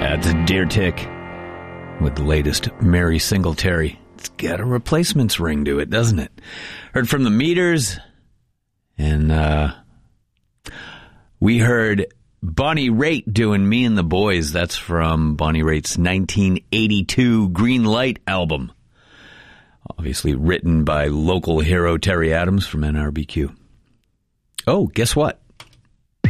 That's a Deer Tick with the latest Mary Singletary. It's got a replacements ring to it, doesn't it? Heard from the Meters, and we heard Bonnie Raitt doing Me and the Boys. That's from Bonnie Raitt's 1982 Green Light album. Obviously written by local hero Terry Adams from NRBQ. Oh, guess what?